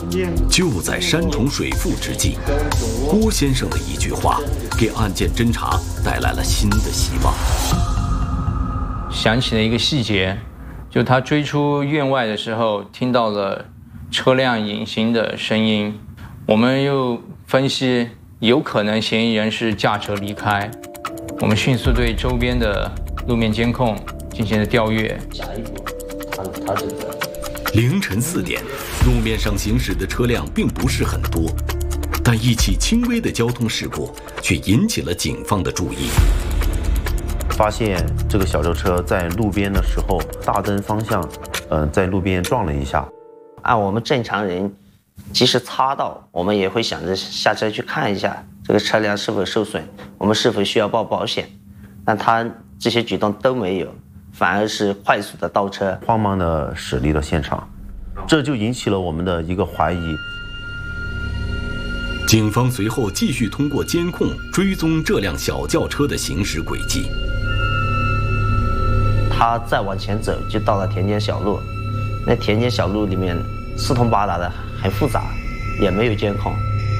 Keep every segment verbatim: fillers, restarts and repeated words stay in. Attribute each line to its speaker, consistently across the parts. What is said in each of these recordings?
Speaker 1: 就在山重水复之际，郭先生的一句话给案件侦查带来了新的希望。
Speaker 2: 想起了一个细节，就他追出院外的时候，听到了车辆隐形的声音。我们又分析，有可能嫌疑人是驾车离开。我们迅速对周边的路面监控进行了调阅。
Speaker 3: 下一步，他他这个
Speaker 1: 凌晨四点，路面上行驶的车辆并不是很多，但一起轻微的交通事故却引起了警方的注意。
Speaker 4: 发现这个小轿车在路边的时候，大灯方向，呃，在路边撞了一下。
Speaker 3: 按我们正常人，即使擦到，我们也会想着下车去看一下这个车辆是否受损，我们是否需要报保险。但他这些举动都没有，反而是快速的倒车，
Speaker 4: 慌忙的驶离了现场，这就引起了我们的一个怀疑。
Speaker 1: 警方随后继续通过监控追踪这辆小轿车的行驶轨迹。
Speaker 3: 他再往前走，就到了田间小路。那田间小路里面四通八达的，很复杂，也没有监控。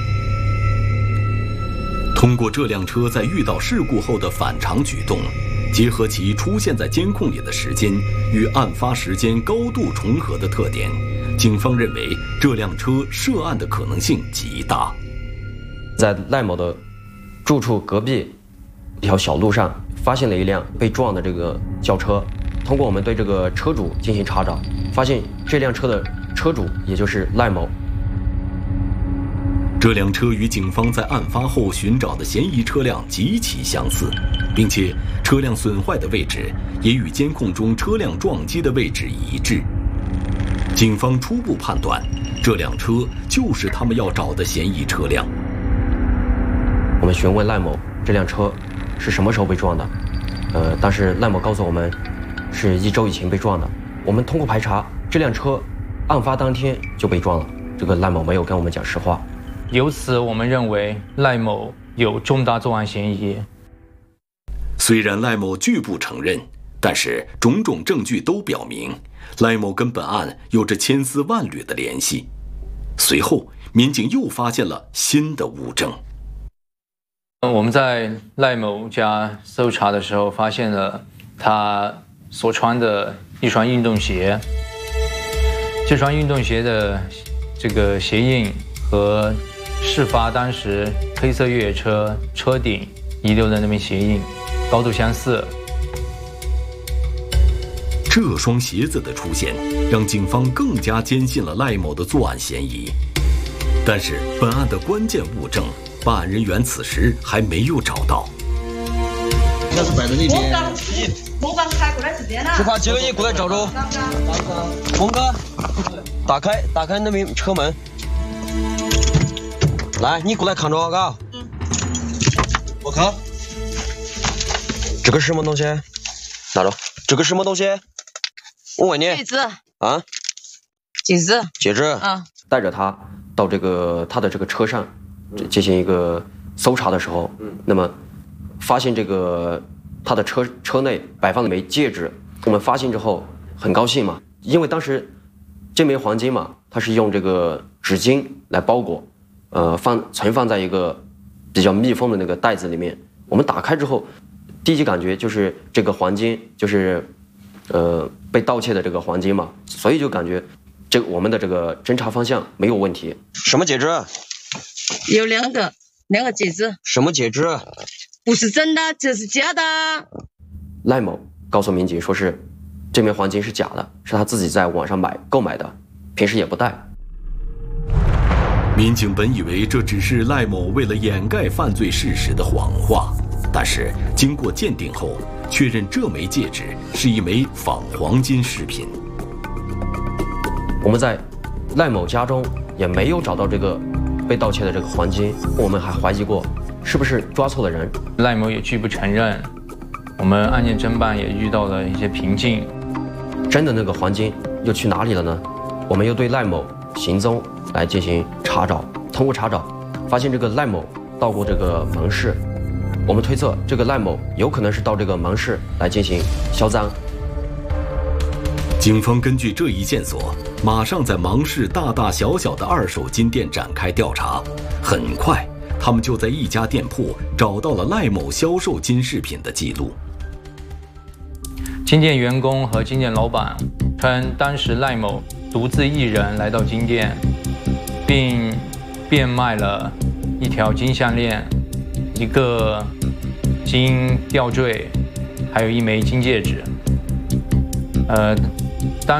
Speaker 1: 通过这辆车在遇到事故后的反常举动，结合其出现在监控里的时间与案发时间高度重合的特点，警方认为这辆车涉案的可能性极大。
Speaker 5: 在赖某的住处隔壁一条小路上，发现了一辆被撞的这个轿车。通过我们对这个车主进行查找，发现这辆车的车主也就是赖某。
Speaker 1: 这辆车与警方在案发后寻找的嫌疑车辆极其相似，并且车辆损坏的位置也与监控中车辆撞击的位置一致。警方初步判断，这辆车就是他们要找的嫌疑车辆。
Speaker 5: 我们询问赖某这辆车是什么时候被撞的，呃，当时赖某告诉我们是一周以前被撞的。我们通过排查，这辆车案发当天就被撞了，这个赖某没有跟我们讲实话。
Speaker 2: 由此，我们认为赖某有重大作案嫌疑。
Speaker 1: 虽然赖某拒不承认，但是种种证据都表明，赖某跟本案有着千丝万缕的联系。随后，民警又发现了新的物证。
Speaker 2: 我们在赖某家搜查的时候，发现了他所穿的一双运动鞋。这双运动鞋的这个鞋印和事发当时黑色越野车车顶遗留的那枚鞋印高度相似。
Speaker 1: 这双鞋子的出现，让警方更加坚信了赖某的作案嫌疑。但是，本案的关键物证，办案人员此时还没有找到。
Speaker 6: 要是摆在那边。
Speaker 7: 我刚我刚开过来时间了。
Speaker 6: 执法几个人过来找找。峰哥，打开打开那边车门。来，你过来看着，嘎。嗯。我看。这个是什么东西？拿着。这个是什么东西？我问你。
Speaker 7: 戒指。
Speaker 6: 啊？
Speaker 7: 戒指。
Speaker 6: 戒指。
Speaker 7: 嗯。
Speaker 5: 带着他到这个他的这个车上进行一个搜查的时候，那么发现这个他的车车内摆放了一枚戒指。我们发现之后很高兴嘛，因为当时这枚黄金嘛，它是用这个纸巾来包裹，呃，放存放在一个比较密封的那个袋子里面。我们打开之后，第一感觉就是这个黄金就是呃被盗窃的这个黄金嘛，所以就感觉这个我们的这个侦查方向没有问题。
Speaker 6: 什么戒指？
Speaker 7: 有两个，两个戒指。
Speaker 6: 什么戒指？
Speaker 7: 不是真的，这是假的。
Speaker 5: 赖某告诉民警说是这枚黄金是假的，是他自己在网上买购买的，平时也不戴。
Speaker 1: 民警本以为这只是赖某为了掩盖犯罪事实的谎话，但是经过鉴定后，确认这枚戒指是一枚仿黄金饰品。
Speaker 5: 我们在赖某家中也没有找到这个被盗窃的这个黄金，我们还怀疑过是不是抓错了人。
Speaker 2: 赖某也拒不承认，我们案件侦办也遇到了一些瓶颈。
Speaker 5: 真的那个黄金又去哪里了呢？我们又对赖某行踪来进行查找，通过查找发现这个赖某到过这个门市，我们推测这个赖某有可能是到这个门市来进行销赃。
Speaker 1: 警方根据这一线索，马上在芒市大大小小的二手金店展开调查。很快，他们就在一家店铺找到了赖某销售金饰品的记录。
Speaker 2: 金店员工和金店老板称，当时赖某独自一人来到金店，并变卖了一条金项链、一个金吊坠，还有一枚金戒指。呃，当